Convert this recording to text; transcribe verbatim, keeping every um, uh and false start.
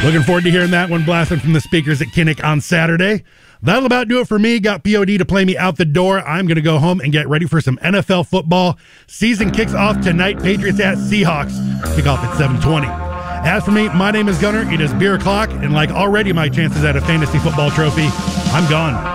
Looking forward to hearing that one blasting from the speakers at Kinnick on Saturday. That'll about do it for me. Got P O D to play me out the door. I'm going to go home and get ready for some N F L football. Season kicks off tonight. Patriots at Seahawks. Kick off at seven twenty. As for me, my name is Gunner. It is beer o'clock, and like already my chances at a fantasy football trophy, I'm gone.